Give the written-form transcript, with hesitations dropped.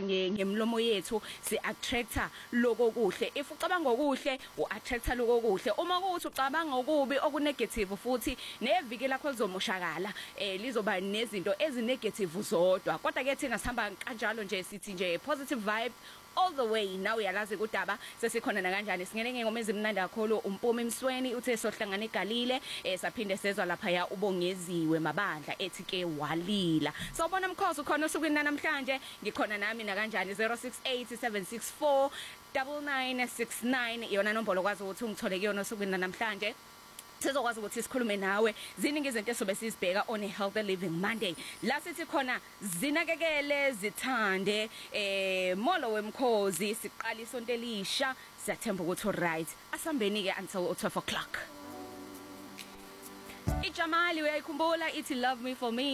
ngemlomo yethu si attractor lokho kuhle. If ucabanga okuhle u attractor lokho kuhle. Uma kuthi ucabanga okubi okunegative futhi neviki lakho lizomoshakala lizoba nezinto ezinegative zodwa. Kodwa ke thina sihamba kanjalo nje sithi nje positive vibe all the way. Now uyalazi kudaba sesikhona na kanjani singene ngengoma ezimnandi kakhulu uMpumi Msweni uthe sohlangana eGalile saphinde sezwa lapha ya ubongeziwe mabandla ethi ke walila. Sawubona Mkhosi ukhona usukwini namhlanje ngikhona nami na kanjani 0687649969 iyona nombolo kwazi ukuthi ungithole kuyona usukwini namhlanje. Sizokwazi ukuthi sikhulume nawe ziningi izinto esobe sizibheka on a healthy living Monday la sithi khona zinakekele zithande molo wemkhozi siqala isonto elisha siyathemba ukuthi alright asambeni ke until 12 o'clock. Ijamali uyayikhumbula ithi love me for me